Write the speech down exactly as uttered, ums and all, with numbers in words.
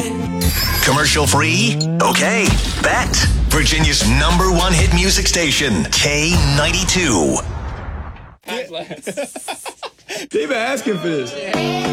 Commercial free? Okay, bet. Virginia's number one hit music station, K ninety-two. They've been asking for this.